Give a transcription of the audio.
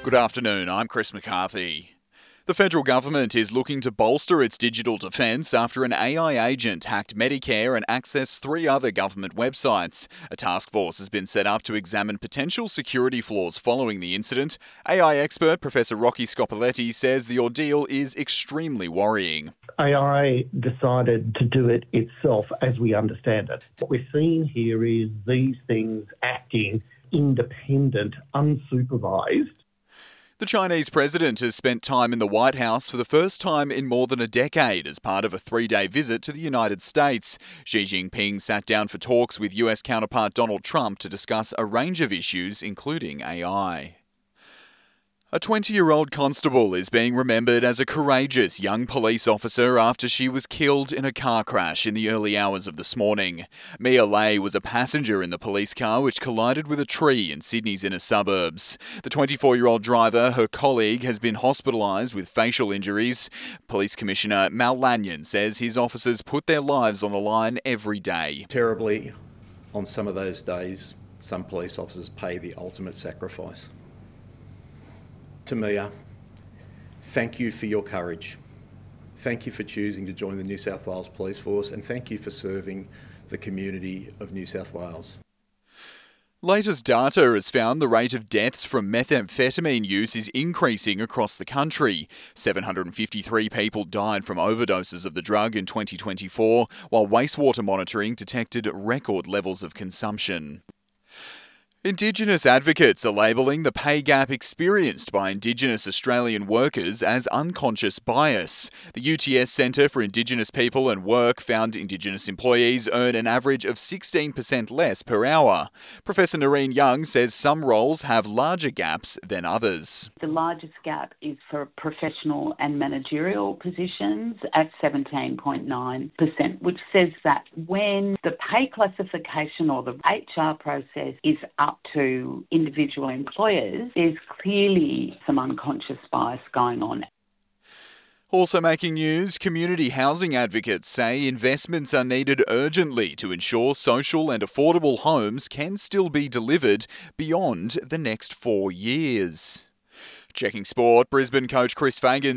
Good afternoon, I'm Chris McCarthy. The federal government is looking to bolster its digital defence after an AI agent hacked Medicare and accessed 3 other government websites. A task force has been set up to examine potential security flaws following the incident. AI expert Professor Rocky Scopoletti says the ordeal is extremely worrying. AI decided to do it itself as we understand it. What we're seeing here is these things acting independent, unsupervised. The Chinese president has spent time in the White House for the first time in more than a decade as part of a 3-day visit to the United States. Xi Jinping sat down for talks with US counterpart Donald Trump to discuss a range of issues, including AI. A 20-year-old constable is being remembered as a courageous young police officer after she was killed in a car crash in the early hours of this morning. Mia Lay was a passenger in the police car which collided with a tree in Sydney's inner suburbs. The 24-year-old driver, her colleague, has been hospitalised with facial injuries. Police Commissioner Mal Lanyon says his officers put their lives on the line every day. Terribly, on some of those days, some police officers pay the ultimate sacrifice. To Mia, thank you for your courage. Thank you for choosing to join the New South Wales Police Force, and thank you for serving the community of New South Wales. Latest data has found the rate of deaths from methamphetamine use is increasing across the country. 753 people died from overdoses of the drug in 2024, while wastewater monitoring detected record levels of consumption. Indigenous advocates are labelling the pay gap experienced by Indigenous Australian workers as unconscious bias. The UTS Centre for Indigenous People and Work found Indigenous employees earn an average of 16% less per hour. Professor Noreen Young says some roles have larger gaps than others. The largest gap is for professional and managerial positions at 17.9%, which says that when the pay classification or the HR process is up to individual employers, there's clearly some unconscious bias going on. Also making news, community housing advocates say investments are needed urgently to ensure social and affordable homes can still be delivered beyond the next 4 years. Checking sport, Brisbane coach Chris Fagan